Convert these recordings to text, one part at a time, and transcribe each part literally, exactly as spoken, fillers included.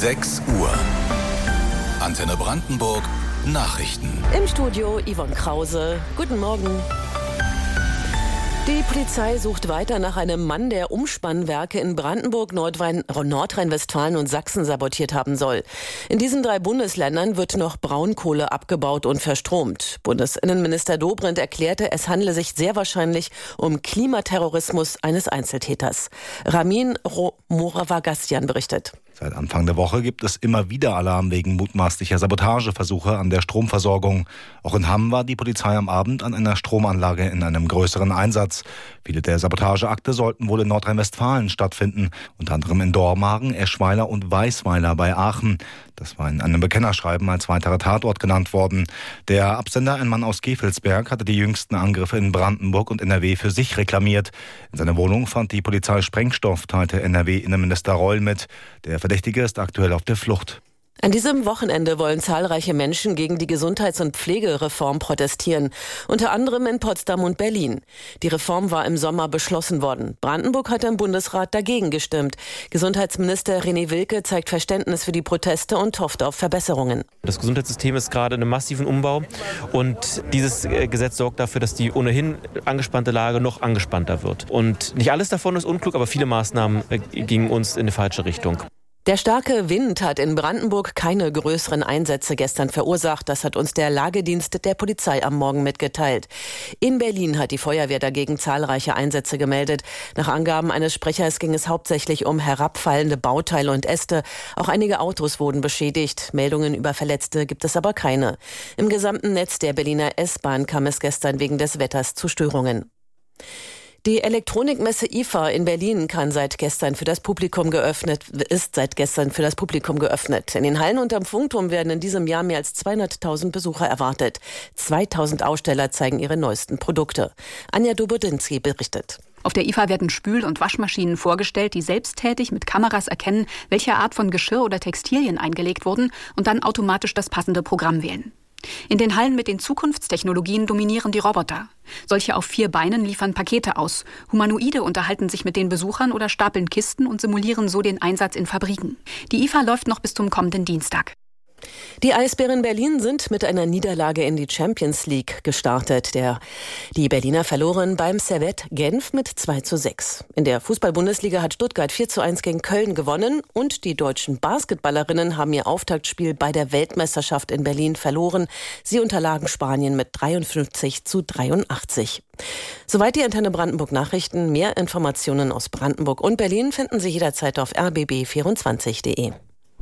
sechs Uhr. Antenne Brandenburg Nachrichten. Im Studio Yvonne Krause. Guten Morgen. Die Polizei sucht weiter nach einem Mann, der Umspannwerke in Brandenburg, Nordrhein- Nordrhein-Westfalen und Sachsen sabotiert haben soll. In diesen drei Bundesländern wird noch Braunkohle abgebaut und verstromt. Bundesinnenminister Dobrindt erklärte, es handle sich sehr wahrscheinlich um Klimaterrorismus eines Einzeltäters. Ramin Moravagassian berichtet. Seit Anfang der Woche gibt es immer wieder Alarm wegen mutmaßlicher Sabotageversuche an der Stromversorgung. Auch in Hamm war die Polizei am Abend an einer Stromanlage in einem größeren Einsatz. Viele der Sabotageakte sollten wohl in Nordrhein-Westfalen stattfinden, unter anderem in Dormagen, Eschweiler und Weisweiler bei Aachen. Das war in einem Bekennerschreiben als weiterer Tatort genannt worden. Der Absender, ein Mann aus Gevelsberg, hatte die jüngsten Angriffe in Brandenburg und N R W für sich reklamiert. In seiner Wohnung fand die Polizei Sprengstoff, teilte N R W-Innenminister Reul mit. Der Verdächtige ist aktuell auf der Flucht. An diesem Wochenende wollen zahlreiche Menschen gegen die Gesundheits- und Pflegereform protestieren, unter anderem in Potsdam und Berlin. Die Reform war im Sommer beschlossen worden. Brandenburg hat im Bundesrat dagegen gestimmt. Gesundheitsminister René Wilke zeigt Verständnis für die Proteste und hofft auf Verbesserungen. Das Gesundheitssystem ist gerade in einem massiven Umbau und dieses Gesetz sorgt dafür, dass die ohnehin angespannte Lage noch angespannter wird. Und nicht alles davon ist unklug, aber viele Maßnahmen gingen uns in die falsche Richtung. Der starke Wind hat in Brandenburg keine größeren Einsätze gestern verursacht. Das hat uns der Lagedienst der Polizei am Morgen mitgeteilt. In Berlin hat die Feuerwehr dagegen zahlreiche Einsätze gemeldet. Nach Angaben eines Sprechers ging es hauptsächlich um herabfallende Bauteile und Äste. Auch einige Autos wurden beschädigt. Meldungen über Verletzte gibt es aber keine. Im gesamten Netz der Berliner S-Bahn kam es gestern wegen des Wetters zu Störungen. Die Elektronikmesse I F A in Berlin kann seit gestern für das Publikum geöffnet, ist seit gestern für das Publikum geöffnet. In den Hallen und am Funkturm werden in diesem Jahr mehr als zweihunderttausend Besucher erwartet. zweitausend Aussteller zeigen ihre neuesten Produkte. Anja Dobodinski berichtet. Auf der I F A werden Spül- und Waschmaschinen vorgestellt, die selbsttätig mit Kameras erkennen, welche Art von Geschirr oder Textilien eingelegt wurden und dann automatisch das passende Programm wählen. In den Hallen mit den Zukunftstechnologien dominieren die Roboter. Solche auf vier Beinen liefern Pakete aus. Humanoide unterhalten sich mit den Besuchern oder stapeln Kisten und simulieren so den Einsatz in Fabriken. Die I F A läuft noch bis zum kommenden Dienstag. Die Eisbären Berlin sind mit einer Niederlage in die Champions League gestartet. Der, die Berliner verloren beim Servette Genf mit zwei zu sechs. In der Fußball-Bundesliga hat Stuttgart vier zu eins gegen Köln gewonnen und die deutschen Basketballerinnen haben ihr Auftaktspiel bei der Weltmeisterschaft in Berlin verloren. Sie unterlagen Spanien mit dreiundfünfzig zu dreiundachtzig. Soweit die Antenne Brandenburg Nachrichten. Mehr Informationen aus Brandenburg und Berlin finden Sie jederzeit auf r b b vierundzwanzig punkt d e.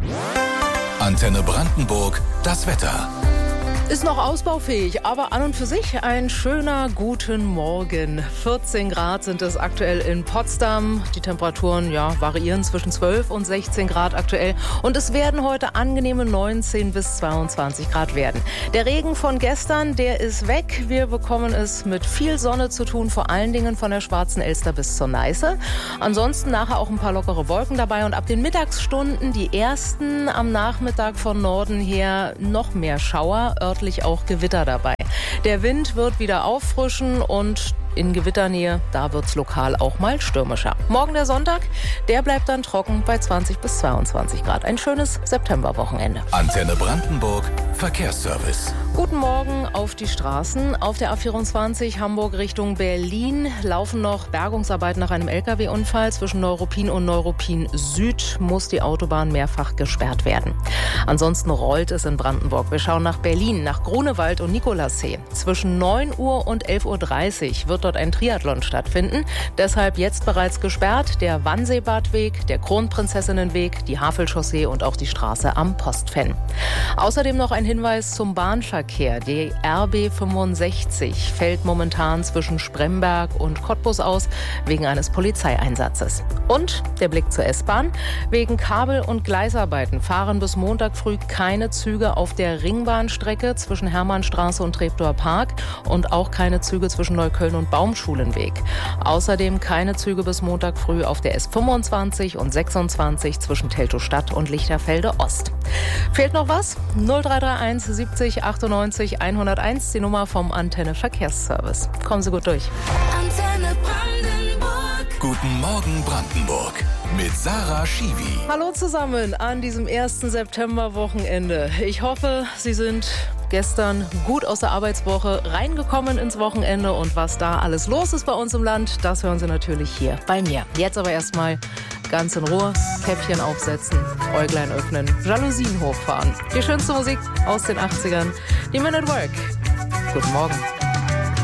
Antenne Brandenburg, das Wetter. Ist noch ausbaufähig, aber an und für sich ein schöner guten Morgen. vierzehn Grad sind es aktuell in Potsdam. Die Temperaturen ja, variieren zwischen zwölf und sechzehn Grad aktuell. Und es werden heute angenehme neunzehn bis zweiundzwanzig Grad werden. Der Regen von gestern, der ist weg. Wir bekommen es mit viel Sonne zu tun, vor allen Dingen von der Schwarzen Elster bis zur Neiße. Ansonsten nachher auch ein paar lockere Wolken dabei. Und ab den Mittagsstunden die ersten, am Nachmittag von Norden her noch mehr Schauer, örtlich auch Gewitter dabei. Der Wind wird wieder auffrischen und in Gewitternähe, da wird's lokal auch mal stürmischer. Morgen der Sonntag, der bleibt dann trocken bei zwanzig bis zweiundzwanzig Grad. Ein schönes Septemberwochenende. Antenne Brandenburg, Verkehrsservice. Guten Morgen auf die Straßen. Auf der A vierundzwanzig Hamburg Richtung Berlin laufen noch Bergungsarbeiten nach einem L K W-Unfall. Zwischen Neuruppin und Neuruppin Süd muss die Autobahn mehrfach gesperrt werden. Ansonsten rollt es in Brandenburg. Wir schauen nach Berlin, nach Grunewald und Nikolassee. Zwischen neun Uhr und elf Uhr dreißig wird dort ein Triathlon stattfinden. Deshalb jetzt bereits gesperrt der Wannseebadweg, der Kronprinzessinnenweg, die Havelchaussee und auch die Straße am Postfenn. Außerdem noch ein Hinweis zum Bahnverkehr. Die R B fünfundsechzig fällt momentan zwischen Spremberg und Cottbus aus wegen eines Polizeieinsatzes. Und der Blick zur S-Bahn. Wegen Kabel- und Gleisarbeiten fahren bis Montag früh keine Züge auf der Ringbahnstrecke zwischen Hermannstraße und Treptower Park und auch keine Züge zwischen Neukölln und Baumschulenweg. Außerdem keine Züge bis Montag früh auf der S fünfundzwanzig und sechsundzwanzig zwischen Teltow-Stadt und Lichterfelde Ost. Fehlt noch was? null drei drei eins siebzig achtundneunzig hunderteins, die Nummer vom Antenne Verkehrsservice. Kommen Sie gut durch. Antenne Brandenburg. Guten Morgen Brandenburg. mit Sarah Schiwi. Hallo zusammen an diesem ersten September-Wochenende. Ich hoffe, Sie sind gestern gut aus der Arbeitswoche reingekommen ins Wochenende. Und was da alles los ist bei uns im Land, das hören Sie natürlich hier bei mir. Jetzt aber erstmal ganz in Ruhe, Käppchen aufsetzen, Äuglein öffnen, Jalousien hochfahren. Die schönste Musik aus den achtzigern, die Men at Work. Guten Morgen.